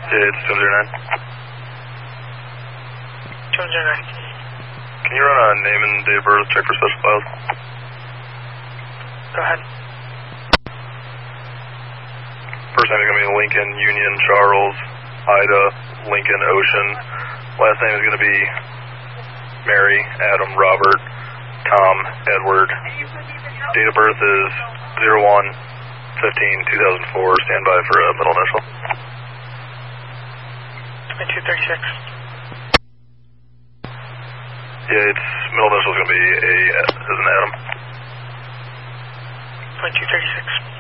Yeah, it's 209. 209. Can you run a name and date of birth check for special files? Go ahead. First name is going to be Lincoln, Union, Charles, Ida, Lincoln, Ocean. Last name is going to be Mary, Adam, Robert, Tom, Edward. Date of birth is 01/15/2004. Stand by for a middle initial. 2236. Yeah, its middle initial is going to be as an Adam. 2236.